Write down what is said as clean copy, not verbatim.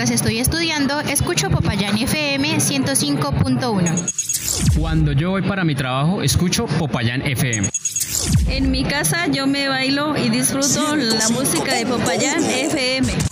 mientras estoy estudiando, escucho Popayán FM 105.1. Cuando yo voy para mi trabajo, escucho Popayán FM. En mi casa yo me bailo y disfruto la música de Popayán FM.